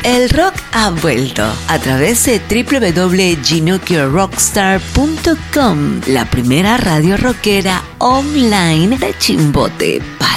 El rock ha vuelto a través de www.ginokirrockstar.com, la primera radio rockera online de Chimbote.